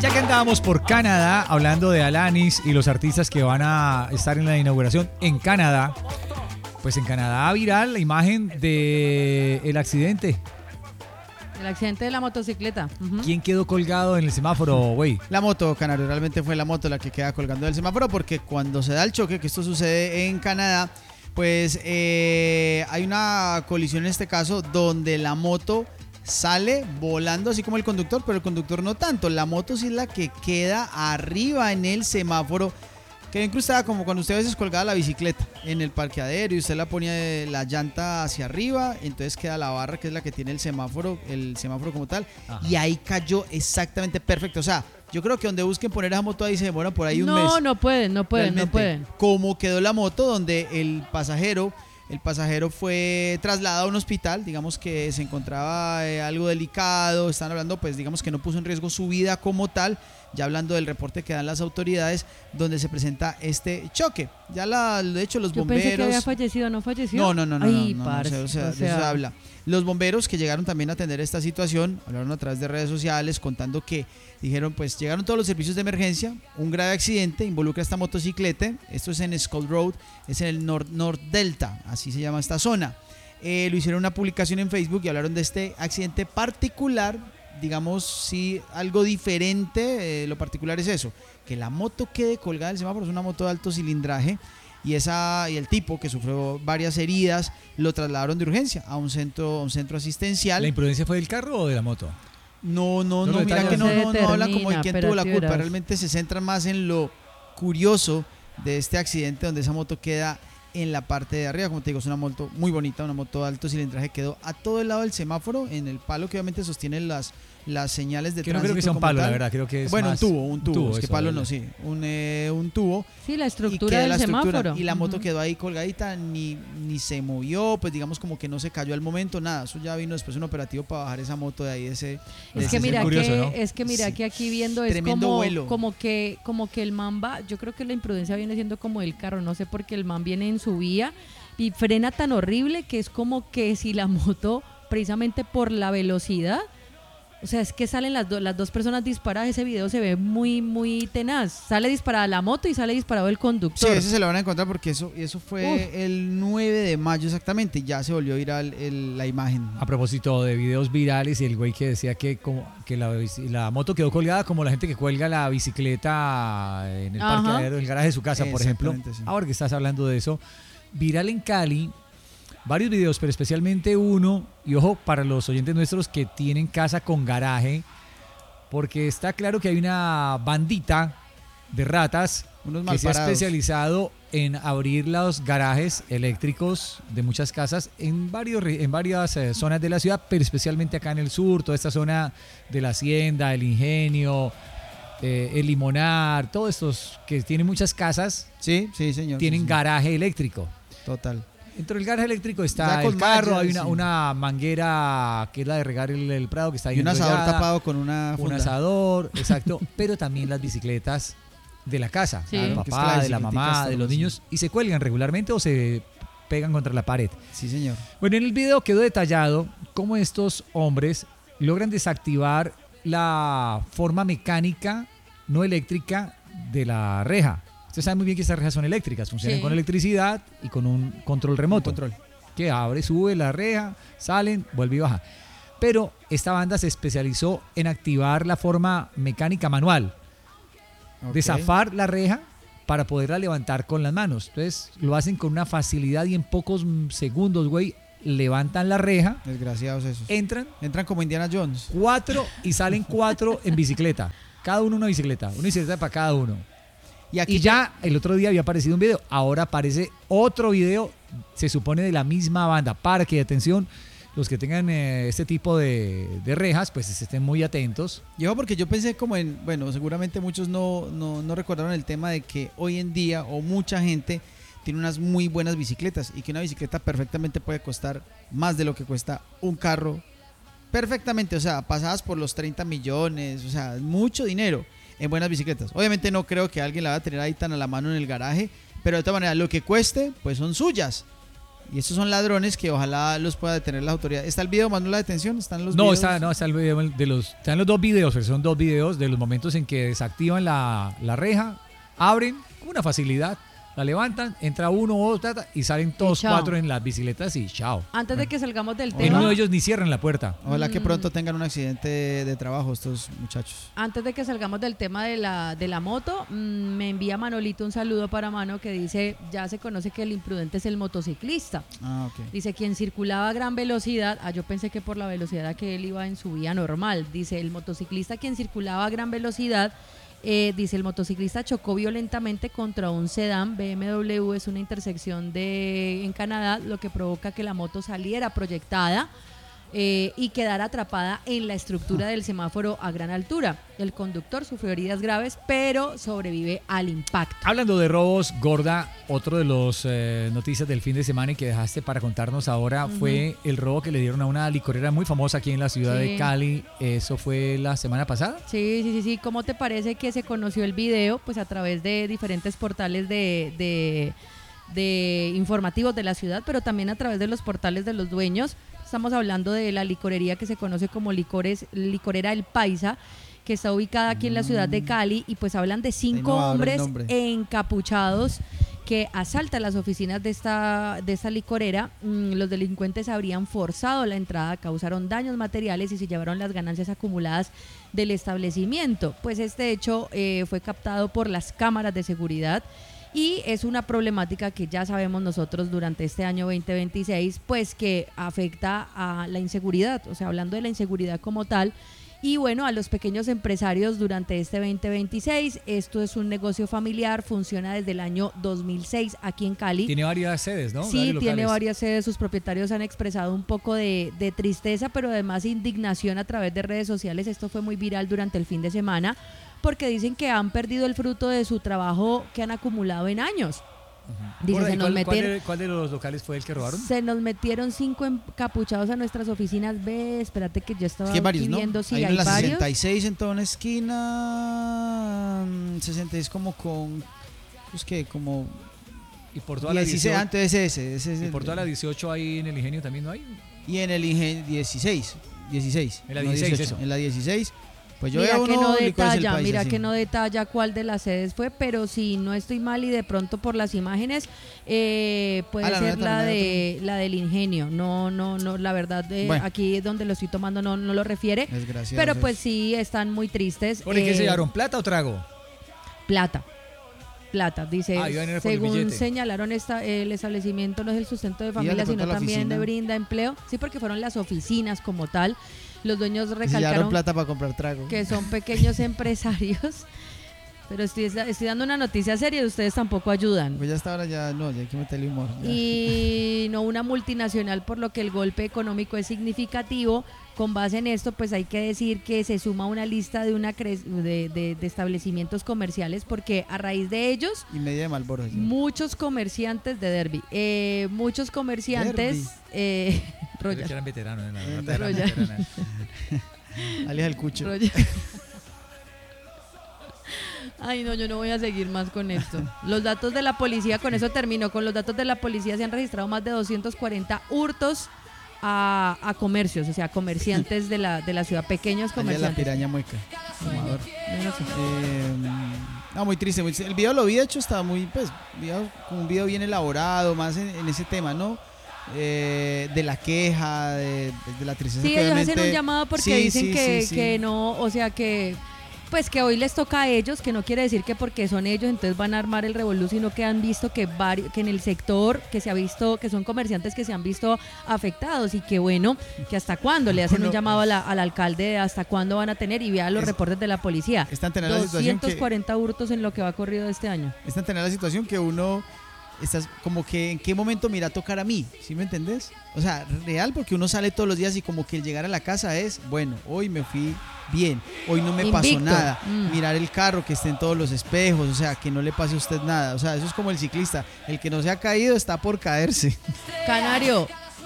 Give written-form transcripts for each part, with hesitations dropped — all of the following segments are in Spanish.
Ya que andábamos por Canadá hablando de Alanis y los artistas que van a estar en la inauguración en Canadá, pues en Canadá viral la imagen del accidente. El accidente de la motocicleta. ¿Quién quedó colgado en el semáforo, güey? La moto, Canario, realmente fue la moto la que queda colgando del semáforo, porque cuando se da el choque, que esto sucede en Canadá, pues hay una colisión en este caso donde la moto sale volando así como el conductor, pero el conductor no tanto. La moto sí es la que queda arriba en el semáforo, quedó incrustada como cuando usted a veces colgaba la bicicleta en el parqueadero y usted la ponía de la llanta hacia arriba, entonces queda la barra que es la que tiene el semáforo como tal. Ajá. Y ahí cayó exactamente perfecto. O sea, yo creo que donde busquen poner esa moto ahí se demora por ahí un mes. No pueden. Como quedó la moto donde el pasajero fue trasladado a un hospital, digamos que se encontraba algo delicado, están hablando, pues digamos que no puso en riesgo su vida como tal, ya hablando del reporte que dan las autoridades donde se presenta este choque. Ya de hecho los bomberos... Pensé que había fallecido, ¿no falleció? No, Ay, de eso se habla. Los bomberos que llegaron también a atender esta situación, hablaron a través de redes sociales contando que dijeron, pues llegaron todos los servicios de emergencia, un grave accidente involucra esta motocicleta, esto es en Scott Road, es en el North Delta, así se llama esta zona. Lo hicieron una publicación en Facebook y hablaron de este accidente particular, digamos, sí, algo diferente, lo particular es eso, que la moto quede colgada del semáforo, es una moto de alto cilindraje, y el tipo que sufrió varias heridas lo trasladaron de urgencia a un centro asistencial. ¿La imprudencia fue del carro o de la moto? No, mira que no hablan como de quién tuvo la culpa, realmente se centran más en lo curioso de este accidente donde esa moto queda en la parte de arriba. Como te digo, es una moto muy bonita, una moto de alto cilindraje, quedó a todo el lado del semáforo, en el palo que obviamente sostiene las señales de tránsito. No creo que sea un palo, la verdad, creo que es bueno, más un tubo, es que eso, palo no, sí, un tubo. Sí, la estructura del semáforo. Y la moto quedó ahí colgadita, ni se movió, pues digamos como que no se cayó al momento, nada, eso ya vino después un operativo para bajar esa moto de ahí Es que mira que aquí viendo es como que el man va, yo creo que la imprudencia viene siendo como el carro, no sé, porque el man viene en su vía y frena tan horrible que es como que si la moto, precisamente por la velocidad, o sea, es que salen las dos personas disparadas. Ese video se ve muy, muy tenaz. Sale disparada la moto y sale disparado el conductor. Sí, eso se lo van a encontrar porque eso fue el 9 de mayo exactamente. Ya se volvió viral la imagen. A propósito de videos virales y el güey que decía que la moto quedó colgada como la gente que cuelga la bicicleta en el parqueadero, en el garaje de su casa, por ejemplo. Sí. Ahora que estás hablando de eso, viral en Cali. Varios videos, pero especialmente uno, y ojo para los oyentes nuestros que tienen casa con garaje, porque está claro que hay una bandita de ratas que se ha especializado en abrir los garajes eléctricos de muchas casas en varias zonas de la ciudad, pero especialmente acá en el sur, toda esta zona de la Hacienda, el Ingenio, el Limonar, todos estos que tienen muchas casas, sí, señor, tienen garaje eléctrico. Total. Dentro del garaje eléctrico está el carro, hay una manguera que es la de regar el prado que está ahí. Y un asador tapado con una funda. Un asador, exacto, pero también las bicicletas de la casa, del papá, de la mamá, de los niños, y se cuelgan regularmente o se pegan contra la pared. Sí, señor. Bueno, en el video quedó detallado cómo estos hombres logran desactivar la forma mecánica, no eléctrica, de la reja. Usted sabe muy bien que estas rejas son eléctricas, funcionan con electricidad y con un control remoto. Que abre, sube la reja, salen, vuelve y baja. Pero esta banda se especializó en activar la forma mecánica manual. De zafar la reja para poderla levantar con las manos. Entonces lo hacen con una facilidad y en pocos segundos, güey, levantan la reja. Desgraciados esos. Entran como Indiana Jones. 4 y salen 4 en bicicleta. Cada uno una bicicleta para cada uno. Y ya el otro día había aparecido un video, ahora aparece otro video, se supone de la misma banda, para que, atención, los que tengan este tipo de rejas, pues estén muy atentos. Yo porque yo pensé como seguramente muchos no recordaron el tema de que hoy en día, o mucha gente, tiene unas muy buenas bicicletas, y que una bicicleta perfectamente puede costar más de lo que cuesta un carro, perfectamente, o sea, pasadas por los 30 millones, o sea, mucho dinero en buenas bicicletas. Obviamente no creo que alguien la va a tener ahí tan a la mano en el garaje, pero de todas maneras lo que cueste, pues son suyas. Y estos son ladrones que ojalá los pueda detener la autoridad. ¿Está el video más no la detención? ¿Están los videos? Está el video están los dos videos, pero son dos videos de los momentos en que desactivan la reja, abren con una facilidad, la levantan, entra uno o dos y salen todos cuatro en las bicicletas y chao. Antes de que salgamos del tema. En uno de ellos ni cierran la puerta. Ojalá que pronto tengan un accidente de trabajo estos muchachos. Antes de que salgamos del tema de la moto, me envía Manolito un saludo para Mano que dice, ya se conoce que el imprudente es el motociclista. Okay. Dice, quien circulaba a gran velocidad, yo pensé que por la velocidad a que él iba en su vía normal. Dice, el motociclista quien circulaba a gran velocidad, dice, el motociclista chocó violentamente contra un sedán BMW, es una intersección en Canadá, lo que provoca que la moto saliera proyectada y quedara atrapada en la estructura del semáforo a gran altura. El conductor sufrió heridas graves, pero sobrevive al impacto. Hablando de robos, Gorda, otro de los noticias del fin de semana y que dejaste para contarnos ahora fue el robo que le dieron a una licorera muy famosa aquí en la ciudad de Cali. ¿Eso fue la semana pasada? Sí. ¿Cómo te parece que se conoció el video? Pues a través de diferentes portales de informativos de la ciudad, pero también a través de los portales de los dueños. Estamos hablando de la licorería que se conoce como Licorera El Paisa, que está ubicada aquí en la ciudad de Cali, y pues hablan de 5 hombres encapuchados que asaltan las oficinas de esta licorera. Los delincuentes habrían forzado la entrada, causaron daños materiales y se llevaron las ganancias acumuladas del establecimiento. Pues este hecho fue captado por las cámaras de seguridad. Y es una problemática que ya sabemos nosotros durante este año 2026, pues que afecta a la inseguridad, o sea, hablando de la inseguridad como tal, y bueno, a los pequeños empresarios durante este 2026. Esto es un negocio familiar, funciona desde el año 2006 aquí en Cali. Tiene varias sedes, ¿no? Sí, tiene varias sedes. Sus propietarios han expresado un poco de tristeza, pero además indignación a través de redes sociales. Esto fue muy viral durante el fin de semana, porque dicen que han perdido el fruto de su trabajo que han acumulado en años. Dice, ¿Cuál de los locales fue el que robaron? Se nos metieron 5 encapuchados a nuestras oficinas. Espérate que yo estaba viendo, ¿no? Si hay varios. 66 en toda una esquina, 66 como con, pues que como... Y por toda la 18, antes ese y por toda la 18 ahí en el Ingenio también no hay. Y en el Ingenio 16. En la 16 eso. En la 16. Pues yo mira veo que no detalla, que no detalla cuál de las sedes fue, pero si no estoy mal y de pronto por las imágenes puede ser la del Ingenio. No, la verdad aquí donde lo estoy tomando no lo refiere, pero pues sí están muy tristes. ¿Por qué se llevaron plata o trago? Plata, dice, según señalaron, el establecimiento no es el sustento de familia, sino también le brinda empleo. Sí, porque fueron las oficinas como tal. Los dueños recalcaron plata para comprar trago, que son pequeños empresarios. Pero estoy dando una noticia seria y ustedes tampoco ayudan. Pues ya hasta ahora ya hay que meterle humor. Ya. Y no una multinacional, por lo que el golpe económico es significativo. Con base en esto, pues hay que decir que se suma una lista de establecimientos comerciales, porque a raíz de ellos... Y media de Marlboro. Muchos comerciantes de Derby. Muchos comerciantes... Royal. Que eran veteranos. Alias el Cucho. Ay, no, yo no voy a seguir más con esto. Los datos de la policía, con eso termino. Con los datos de la policía se han registrado más de 240 hurtos a comercios, o sea, comerciantes de la ciudad, pequeños comerciantes. La piraña mueca. Muy triste. El video lo vi, de hecho, estaba muy, un video bien elaborado, más en ese tema, ¿no? De la queja, de la tristeza. Sí, ellos hacen un llamado porque dicen que no, o sea, que pues que hoy les toca a ellos, que no quiere decir que porque son ellos entonces van a armar el revolú, sino que han visto que en el sector que se ha visto, que son comerciantes que se han visto afectados, y que bueno, que hasta cuándo le hacen un llamado al alcalde, hasta cuándo van a tener, y vea los reportes de la policía. 240 hurtos en lo que va corrido este año. Es tan tener la situación que uno... Estás como que en qué momento me irá a tocar a mí, ¿sí me entendés? O sea, real, porque uno sale todos los días y como que el llegar a la casa es, bueno, hoy me fui bien, hoy no me pasó nada. Mirar el carro, que esté en todos los espejos, o sea, que no le pase a usted nada. O sea, eso es como el ciclista, el que no se ha caído está por caerse. Canario,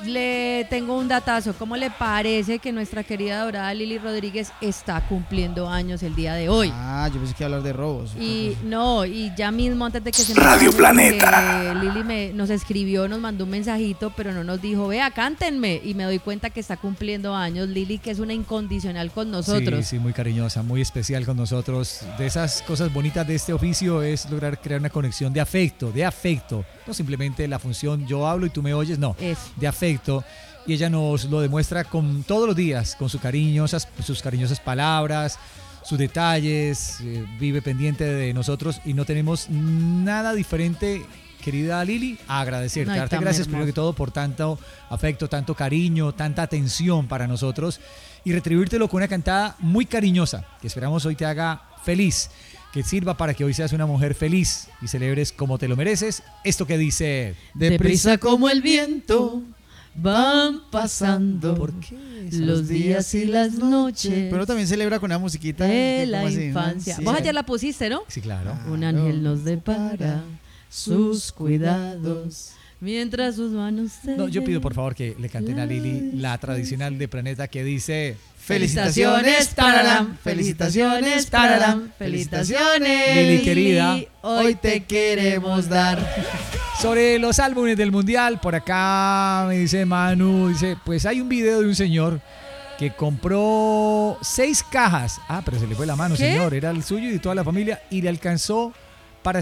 Le tengo un datazo. ¿Cómo le parece que nuestra querida dorada Lili Rodríguez está cumpliendo años el día de hoy? Yo pensé que iba a hablar de robos. Y ya mismo antes de que se me Radio Planeta. Lili nos escribió, nos mandó un mensajito, pero no nos dijo, vea, cántenme. Y me doy cuenta que está cumpliendo años Lili, que es una incondicional con nosotros. Sí, muy cariñosa, muy especial con nosotros. De esas cosas bonitas de este oficio es lograr crear una conexión de afecto. No simplemente la función yo hablo y tú me oyes, no, de afecto. Y ella nos lo demuestra con todos los días, con sus cariñosas palabras, sus detalles, vive pendiente de nosotros y no tenemos nada diferente, querida Lili, a agradecerte, darte gracias primero que todo por tanto afecto, tanto cariño, tanta atención para nosotros y retribuírtelo con una cantada muy cariñosa que esperamos hoy te haga feliz, que sirva para que hoy seas una mujer feliz y celebres como te lo mereces. Esto que dice: deprisa como el viento van pasando los días y las noches. Pero también celebra con una musiquita de la infancia. Vos ayer la pusiste, ¿no? Sí, claro. Un ángel nos depara sus cuidados mientras sus manos se... No, yo pido por favor que le canten a Lili la tradicional de Planeta que dice: felicitaciones, tararam, felicitaciones, tararam, felicitaciones. Lili querida, hoy te queremos dar. Sobre los álbumes del Mundial, por acá me dice Manu, pues hay un video de un señor que compró 6 cajas. Pero se le fue la mano, ¿qué? Señor, era el suyo y de toda la familia y le alcanzó para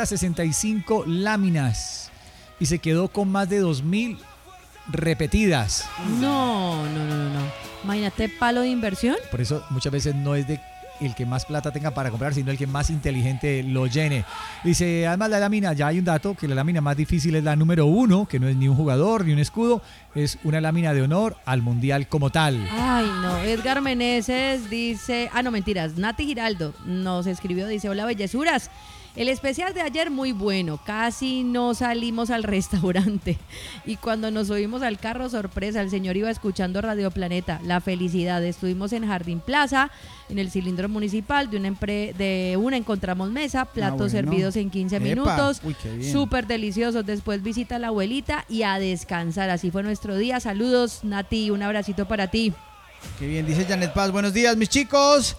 665 láminas y se quedó con más de 2.000 repetidas. No. Imagínate, palo de inversión. Por eso muchas veces no es de el que más plata tenga para comprar, sino el que más inteligente lo llene. Dice, además la lámina, ya hay un dato, que la lámina más difícil es la número 1, que no es ni un jugador ni un escudo, es una lámina de honor al Mundial como tal. Ay, no, Edgar Meneses dice, no mentiras, Nati Giraldo nos escribió, dice, hola bellezuras. El especial de ayer muy bueno, casi no salimos al restaurante y cuando nos subimos al carro, sorpresa, el señor iba escuchando Radio Planeta, la felicidad, estuvimos en Jardín Plaza, en el cilindro municipal, de una encontramos mesa, platos servidos en 15 minutos, súper deliciosos, después visita a la abuelita y a descansar, así fue nuestro día, saludos Nati, un abracito para ti. Qué bien, dice Janet Paz, buenos días mis chicos.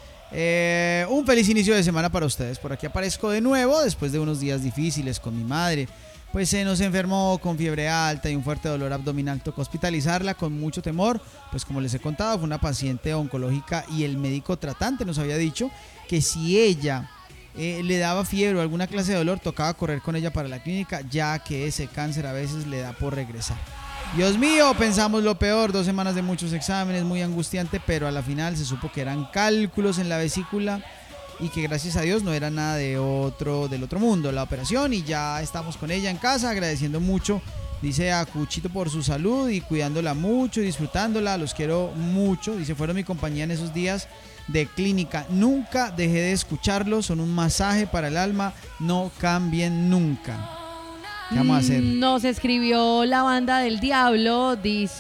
Un feliz inicio de semana para ustedes. Por aquí aparezco de nuevo después de unos días difíciles con mi madre. Pues se nos enfermó con fiebre alta y un fuerte dolor abdominal. Tocó hospitalizarla con mucho temor. Pues como les he contado, fue una paciente oncológica y el médico tratante nos había dicho que si ella le daba fiebre o alguna clase de dolor, tocaba correr con ella para la clínica, ya que ese cáncer a veces le da por regresar. Dios mío, pensamos lo peor, 2 semanas de muchos exámenes, muy angustiante, pero a la final se supo que eran cálculos en la vesícula y que gracias a Dios no era nada del otro mundo la operación y ya estamos con ella en casa agradeciendo mucho, dice a Cuchito por su salud y cuidándola mucho y disfrutándola, los quiero mucho, dice fueron mi compañía en esos días de clínica, nunca dejé de escucharlos, son un masaje para el alma, no cambien nunca. ¿Qué vamos a hacer? Nos escribió la banda del Diablo,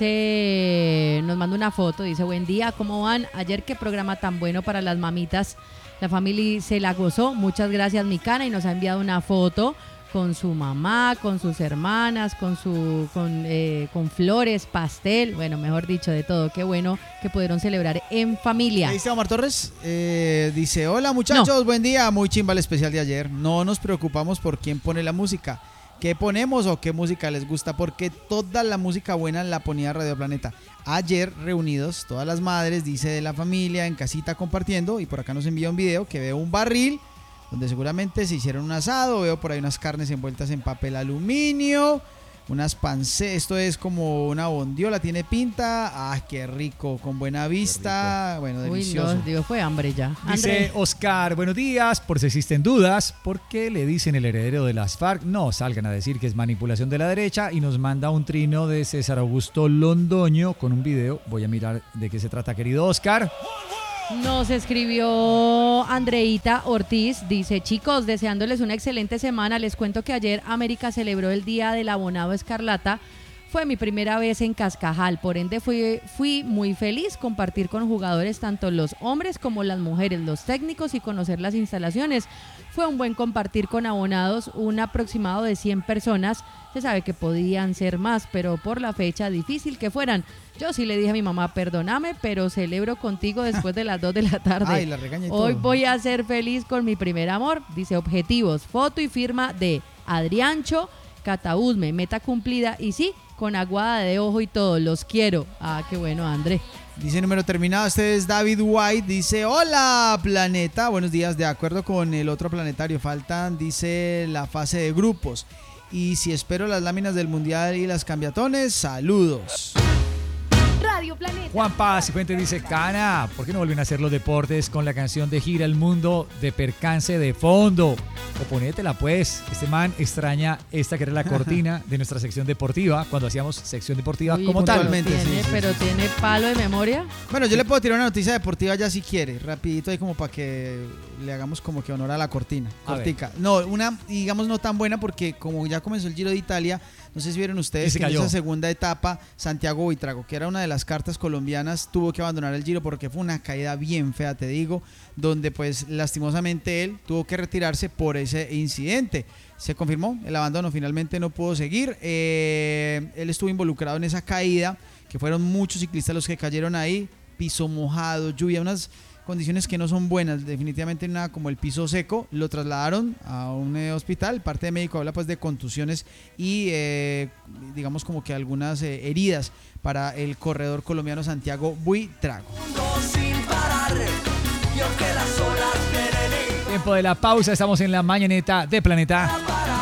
dice, nos manda una foto, dice, buen día, ¿cómo van? Ayer qué programa tan bueno para las mamitas, la familia se la gozó, muchas gracias mi cana y nos ha enviado una foto con su mamá, con sus hermanas, con flores, pastel, bueno, mejor dicho, de todo, qué bueno que pudieron celebrar en familia. ¿Qué dice Omar Torres? Dice, hola muchachos, buen día, muy chimba el especial de ayer, no nos preocupamos por quién pone la música. ¿Qué ponemos o qué música les gusta? Porque toda la música buena la ponía Radio Planeta. Ayer reunidos, todas las madres, dice de la familia, en casita compartiendo, y por acá nos envía un video que veo un barril donde seguramente se hicieron un asado, veo por ahí unas carnes envueltas en papel aluminio, unas esto es como una bondiola, tiene pinta, qué rico, con buena vista, bueno, delicioso. Uy, no, digo, fue hambre ya. Dice Oscar, buenos días, por si existen dudas, ¿por qué le dicen el heredero de las FARC? No salgan a decir que es manipulación de la derecha y nos manda un trino de César Augusto Londoño con un video, voy a mirar de qué se trata, querido Oscar. Nos escribió Andreita Ortiz, dice, chicos, deseándoles una excelente semana, les cuento que ayer América celebró el Día del Abonado Escarlata, Fue mi primera vez en Cascajal, por ende fui muy feliz compartir con jugadores, tanto los hombres como las mujeres, los técnicos y conocer las instalaciones. Fue un buen compartir con abonados, un aproximado de 100 personas. Se sabe que podían ser más, pero por la fecha difícil que fueran. Yo sí le dije a mi mamá, perdóname, pero celebro contigo después de las 2 de la tarde. Ay, la regaña y Hoy todo. voy a ser feliz con mi primer amor. Dice objetivos, foto y firma de Adriancho Catausme, meta cumplida y sí, con aguada de ojo y todo, los quiero. Ah, qué bueno, André. Dice número terminado, este es David White, dice, hola planeta, buenos días, de acuerdo con el otro planetario, faltan, dice, la fase de grupos, y si espero las láminas del mundial y las cambiatones, saludos. Radio Planeta. Juan Paz y Fuente dice, Cana, ¿por qué no vuelven a hacer los deportes con la canción de Gira el Mundo de Percance de fondo? O ponétela pues, este man extraña esta que era la cortina de nuestra sección deportiva, cuando hacíamos sección deportiva como tal. Pero tiene palo de memoria. Bueno, yo le puedo tirar una noticia deportiva ya si quiere, rapidito ahí como para que le hagamos como que honor a la cortina. Cortica. No, una digamos no tan buena porque como ya comenzó el Giro de Italia, no sé si vieron ustedes que en esa segunda etapa Santiago Buitrago, que era una de las cartas colombianas, tuvo que abandonar el Giro porque fue una caída bien fea, te digo, donde pues lastimosamente él tuvo que retirarse por ese incidente. Se confirmó el abandono, finalmente no pudo seguir. Él estuvo involucrado en esa caída, que fueron muchos ciclistas los que cayeron ahí, piso mojado, lluvia, unas condiciones que no son buenas, definitivamente nada como el piso seco. Lo trasladaron a un hospital, parte de médico habla pues de contusiones y digamos como que algunas heridas para el corredor colombiano Santiago Buitrago. Tiempo de la pausa, estamos en la mañaneta de Planeta.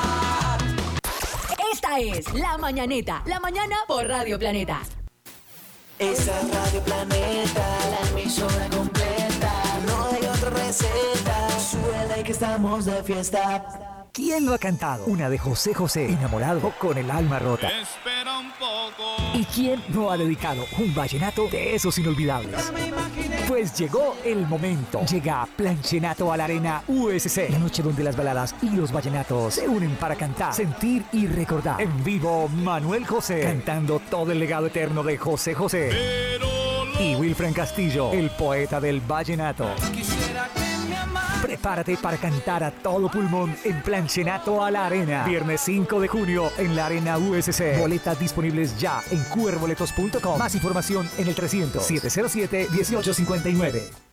Esta es La Mañaneta, la mañana por Radio Planeta. Esa es Radio Planeta, la emisora completa. No hay otra receta, suele que estamos de fiesta. ¿Quién no ha cantado una de José José, enamorado o con el alma rota? Espera un poco. ¿Y quién no ha dedicado un vallenato de esos inolvidables? Pues llegó el momento. Llega Planchenato a la Arena USC, la noche donde las baladas y los vallenatos se unen para cantar, sentir y recordar. En vivo, Manuel José, cantando todo el legado eterno de José José. Y Wilfran Castillo, el poeta del vallenato. Prepárate para cantar a todo pulmón en Planchenato a la Arena. Viernes 5 de junio en la Arena USC. Boletas disponibles ya en qrboletos.com. Más información en el 300-707-1859.